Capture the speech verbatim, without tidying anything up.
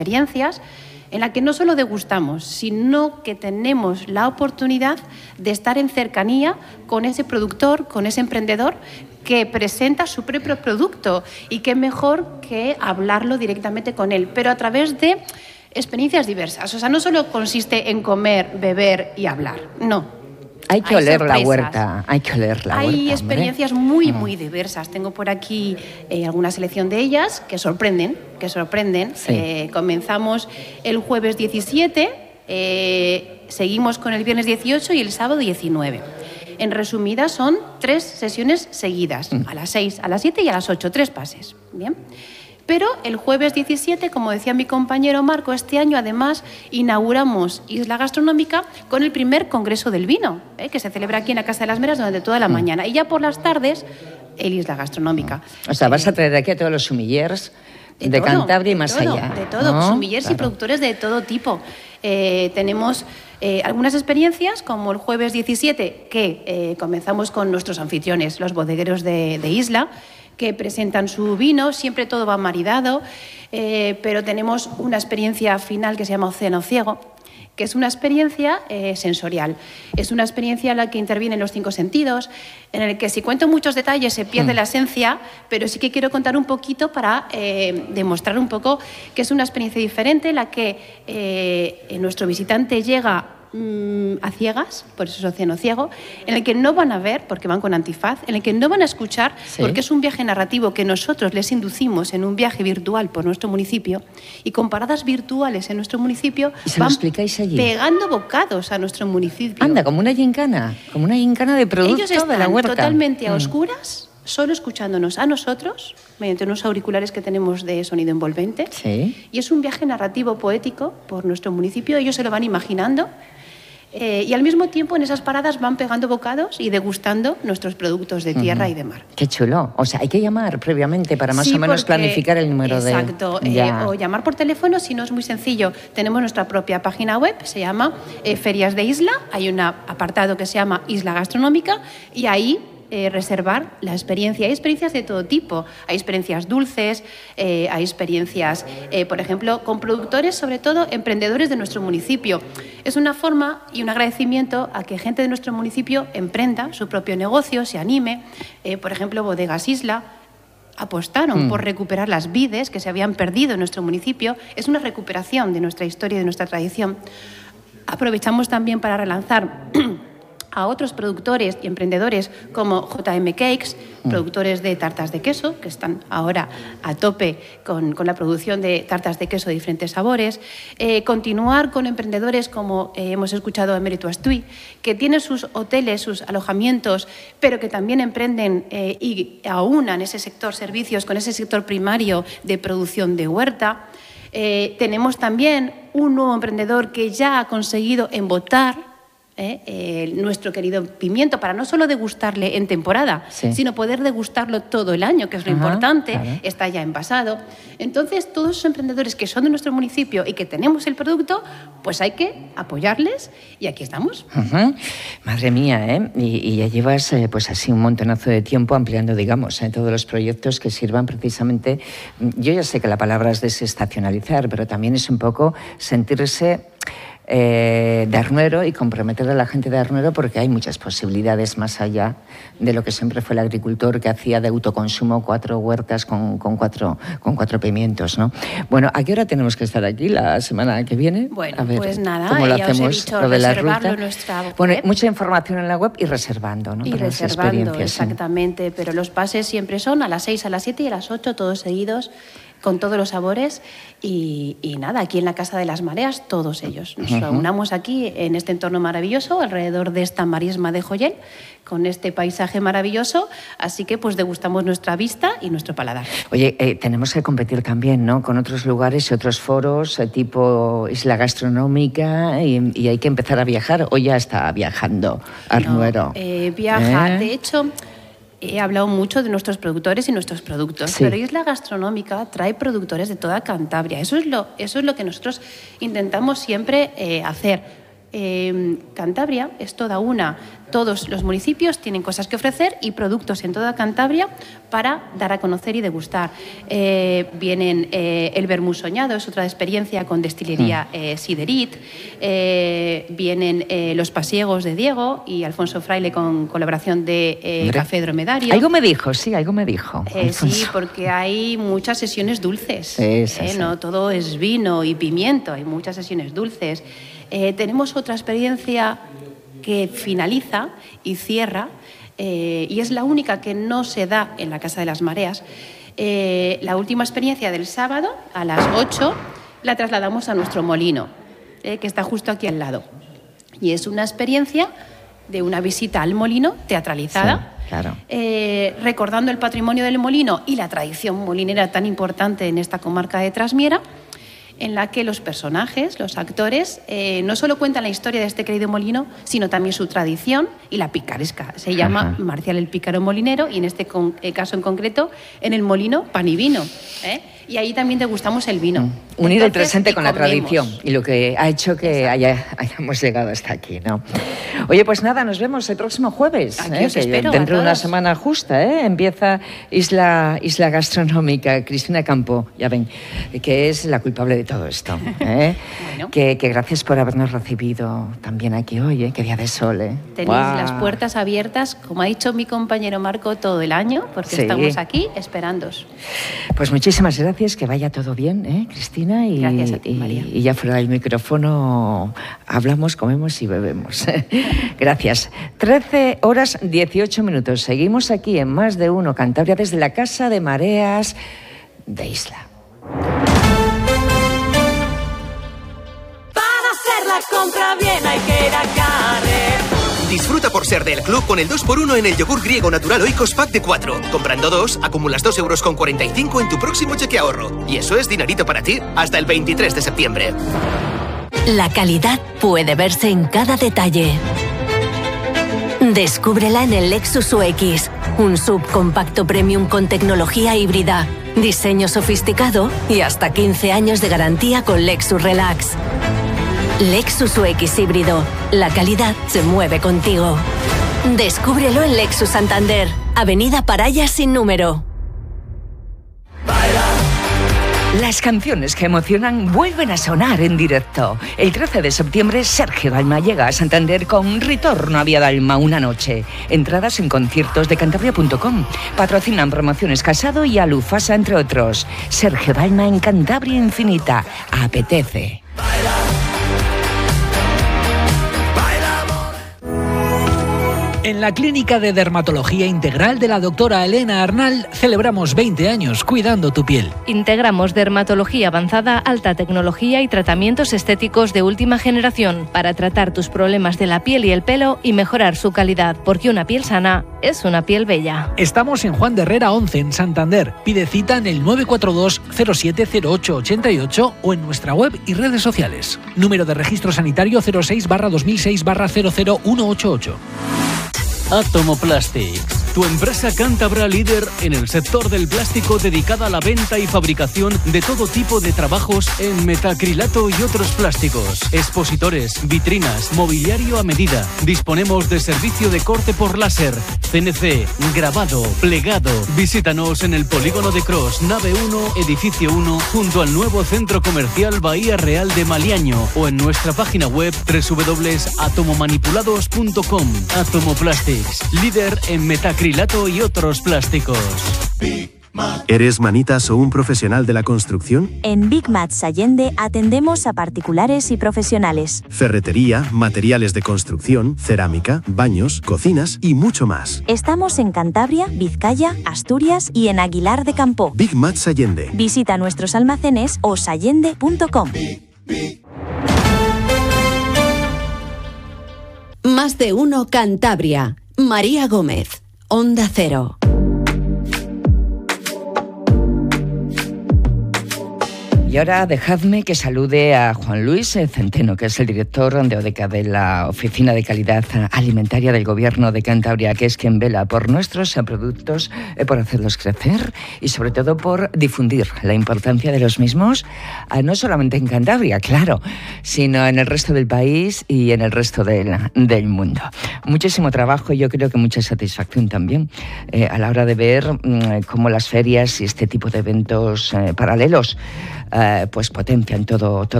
experiencias en la que no solo degustamos, sino que tenemos la oportunidad de estar en cercanía con ese productor, con ese emprendedor que presenta su propio producto, y qué mejor que hablarlo directamente con él, pero a través de experiencias diversas. O sea, no solo consiste en comer, beber y hablar, no. Hay que hay oler sorpresas. La huerta, hay que oler la hay huerta. Hay experiencias hombre. muy, muy diversas. Tengo por aquí eh, alguna selección de ellas que sorprenden, que sorprenden. Sí. Eh, comenzamos el jueves diecisiete, eh, seguimos con el viernes dieciocho y el sábado diecinueve. En resumidas, son tres sesiones seguidas, mm. a las seis, a las siete y a las ocho, tres pases. Bien. Pero el jueves diecisiete, como decía mi compañero Marco, este año además inauguramos Isla Gastronómica con el primer Congreso del Vino, ¿eh? que se celebra aquí en la Casa de las Meras durante toda la mm. mañana. Y ya por las tardes, el Isla Gastronómica. O sea, vas a traer aquí a todos los sumillers de, de todo, Cantabria y más de todo, allá. De todo, ¿no? sumillers claro. y productores de todo tipo. Eh, tenemos eh, algunas experiencias, como el jueves diecisiete, que eh, comenzamos con nuestros anfitriones, los bodegueros de, de Isla, que presentan su vino, siempre todo va maridado, eh, pero tenemos una experiencia final que se llama Océano Ciego, que es una experiencia eh, sensorial. Es una experiencia en la que intervienen los cinco sentidos, en el que si cuento muchos detalles se pierde mm. la esencia, pero sí que quiero contar un poquito para eh, demostrar un poco que es una experiencia diferente, en la que eh, nuestro visitante llega a ciegas, por eso es Océano Ciego, en el que no van a ver, porque van con antifaz, en el que no van a escuchar, sí. porque es un viaje narrativo que nosotros les inducimos en un viaje virtual por nuestro municipio, y con paradas virtuales en nuestro municipio van pegando bocados a nuestro municipio. Anda, como una gincana, como una gincana de producto Ellos están de la huerta. totalmente a mm. oscuras, solo escuchándonos a nosotros, mediante unos auriculares que tenemos de sonido envolvente, sí. y es un viaje narrativo poético por nuestro municipio. Ellos se lo van imaginando, Eh, y al mismo tiempo en esas paradas van pegando bocados y degustando nuestros productos de tierra uh-huh. y de mar. Qué chulo. O sea, hay que llamar previamente para más sí, o menos porque, planificar el número exacto, de... Exacto. Eh, o llamar por teléfono, si no es muy sencillo. Tenemos nuestra propia página web, se llama eh, Ferias de Isla. Hay un apartado que se llama Isla Gastronómica y ahí Eh, reservar la experiencia. Hay experiencias de todo tipo. Hay experiencias dulces, eh, hay experiencias, eh, por ejemplo, con productores, sobre todo emprendedores de nuestro municipio. Es una forma y un agradecimiento a que gente de nuestro municipio emprenda su propio negocio, se anime. Eh, por ejemplo, Bodegas Isla apostaron mm. por recuperar las vides que se habían perdido en nuestro municipio. Es una recuperación de nuestra historia y de nuestra tradición. Aprovechamos también para relanzar a otros productores y emprendedores como J M Cakes, mm. productores de tartas de queso, que están ahora a tope con, con la producción de tartas de queso de diferentes sabores. Eh, continuar con emprendedores como eh, hemos escuchado a Emérito Astui, que tienen sus hoteles, sus alojamientos, pero que también emprenden eh, y aunan ese sector servicios con ese sector primario de producción de huerta. Eh, tenemos también un nuevo emprendedor que ya ha conseguido embotar Eh, eh, nuestro querido pimiento, para no solo degustarle en temporada, sí. sino poder degustarlo todo el año, que es lo Ajá, importante, claro. está ya envasado. Entonces, todos esos emprendedores que son de nuestro municipio y que tenemos el producto, pues hay que apoyarles y aquí estamos. Ajá. Madre mía, ¿eh? Y, y ya llevas eh, pues así un montonazo de tiempo ampliando, digamos, eh, todos los proyectos que sirvan precisamente. Yo ya sé que la palabra es desestacionalizar, pero también es un poco sentirse Eh, de Arnuero y comprometer a la gente de Arnuero, porque hay muchas posibilidades más allá de lo que siempre fue el agricultor que hacía de autoconsumo cuatro huertas con, con, cuatro, con cuatro pimientos, ¿no? Bueno, ¿a qué hora tenemos que estar aquí la semana que viene? Bueno, a ver, pues nada, ¿cómo lo ya hacemos, os he dicho, lo de la reservarlo ruta? en nuestra web. Bueno, mucha información en la web y reservando, ¿no? Y Para reservando, exactamente, sí. Pero los pases siempre son a las seis, a las siete y a las ocho, todos seguidos, con todos los sabores y, y nada, aquí en la Casa de las Mareas, todos ellos. Nos uh-huh. unamos aquí en este entorno maravilloso, alrededor de esta marisma de Joyel, con este paisaje maravilloso, así que pues degustamos nuestra vista y nuestro paladar. Oye, eh, tenemos que competir también, ¿no?, con otros lugares y otros foros, eh, tipo Isla Gastronómica, y, y hay que empezar a viajar, o ya está viajando Arnuero. No, eh, viaja, ¿Eh? de hecho... He hablado mucho de nuestros productores y nuestros productos, sí. pero Isla Gastronómica trae productores de toda Cantabria. Eso es lo, eso es lo que nosotros intentamos siempre eh, hacer. Eh, Cantabria es toda una, Todos los municipios tienen cosas que ofrecer y productos en toda Cantabria para dar a conocer y degustar. Eh, vienen eh, el vermú soñado, es otra experiencia con destilería eh, Siderit. Eh, vienen eh, los pasiegos de Diego y Alfonso Fraile con colaboración de eh, Café Dromedario. Algo me dijo, sí, algo me dijo. Eh, sí, porque hay muchas sesiones dulces. Sí, sí, eh, sí. No todo es vino y pimiento, hay muchas sesiones dulces. Eh, tenemos otra experiencia que finaliza y cierra, eh, y es la única que no se da en la Casa de las Mareas. Eh, la última experiencia del sábado, a las ocho, la trasladamos a nuestro molino, eh, que está justo aquí al lado. Y es una experiencia de una visita al molino teatralizada, sí, claro. eh, recordando el patrimonio del molino y la tradición molinera tan importante en esta comarca de Trasmiera, en la que los personajes, los actores, eh, no solo cuentan la historia de este querido molino, sino también su tradición y la picaresca. Se llama Ajá. Marcial el Pícaro Molinero y en este con, eh, caso en concreto, en el molino pan y vino. ¿eh? Y ahí también degustamos el vino. Mm. Unir el presente con la tradición y lo que ha hecho que haya, hayamos llegado hasta aquí, ¿no? Oye, pues nada, nos vemos el próximo jueves. Aquí ¿eh? os espero, dentro de una semana justa, ¿eh? Empieza Isla, Isla Gastronómica, Cristina Campo, ya ven, que es la culpable de todo esto. ¿eh? Bueno. que, que gracias por habernos recibido también aquí hoy, ¿eh? Qué día de sol, ¿eh? Tenéis wow. las puertas abiertas, como ha dicho mi compañero Marco, todo el año, porque sí. estamos aquí esperándoos. Pues muchísimas gracias, que vaya todo bien, ¿eh, Cristina? Y, gracias a ti, María. Y, y ya fuera del micrófono hablamos, comemos y bebemos. Gracias. trece horas dieciocho minutos. Seguimos aquí en Más de Uno Cantabria desde la Casa de Mareas de Isla. Para hacer la compra bien hay que ir a Carrer. Disfruta por ser del club con el dos por uno en el yogur griego natural Oikos Pack de cuatro. Comprando dos, acumulas dos euros con cuarenta y cinco en tu próximo cheque ahorro. Y eso es dinerito para ti hasta el veintitrés de septiembre. La calidad puede verse en cada detalle. Descúbrela en el Lexus U X, un subcompacto premium con tecnología híbrida, diseño sofisticado y hasta quince años de garantía con Lexus Relax. Lexus U X híbrido. La calidad se mueve contigo. Descúbrelo en Lexus Santander, Avenida Paraya sin número. Las canciones que emocionan vuelven a sonar en directo. El trece de septiembre, Sergio Dalma llega a Santander con Ritorno a Vía Dalma una noche. Entradas en conciertos de cantabria punto com. Patrocinan Promociones Casado y Alufasa, entre otros. Sergio Dalma en Cantabria Infinita. Apetece. En la Clínica de Dermatología Integral de la doctora Elena Arnal celebramos veinte años cuidando tu piel. Integramos dermatología avanzada, alta tecnología y tratamientos estéticos de última generación para tratar tus problemas de la piel y el pelo y mejorar su calidad, porque una piel sana es una piel bella. Estamos en Juan de Herrera once en Santander. Pide cita en el nueve cuatro dos cero siete cero ocho ocho ocho o en nuestra web y redes sociales. Número de registro sanitario cero seis barra dos mil seis barra cero cero uno ocho ocho. Atomo Plastics, tu empresa cántabra líder en el sector del plástico, dedicada a la venta y fabricación de todo tipo de trabajos en metacrilato y otros plásticos, expositores, vitrinas, mobiliario a medida. Disponemos de servicio de corte por láser, C N C, grabado, plegado. Visítanos en el Polígono de Cros, nave uno, edificio uno, junto al nuevo centro comercial Bahía Real de Maliaño, o en nuestra página web doble u doble u doble u punto atomomanipulados punto com. Atomo Plastics, líder en metacrilato y otros plásticos. ¿Eres manitas o un profesional de la construcción? En Big Mats Allende atendemos a particulares y profesionales. Ferretería, materiales de construcción, cerámica, baños, cocinas y mucho más. Estamos en Cantabria, Vizcaya, Asturias y en Aguilar de Campo. Big Mats Allende. Visita nuestros almacenes o sallende punto com. Más de Uno Cantabria. María Gómez, Onda Cero. Y ahora dejadme que salude a Juan Luis Centeno, que es el director de ODECA, de la Oficina de Calidad Alimentaria del Gobierno de Cantabria, que es quien vela por nuestros productos, por hacerlos crecer y sobre todo por difundir la importancia de los mismos, no solamente en Cantabria, claro, sino en el resto del país y en el resto del, del mundo. Muchísimo trabajo y yo creo que mucha satisfacción también eh, a la hora de ver eh, cómo las ferias y este tipo de eventos eh, paralelos eh, pues potencian todo, todo